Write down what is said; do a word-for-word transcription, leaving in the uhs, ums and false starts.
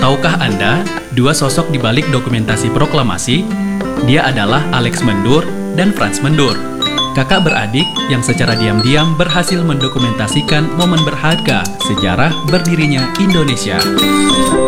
Tahukah Anda dua sosok di balik dokumentasi proklamasi? Dia adalah Alex Mendur dan Frans Mendur, kakak beradik yang secara diam-diam berhasil mendokumentasikan momen berharga sejarah berdirinya Indonesia.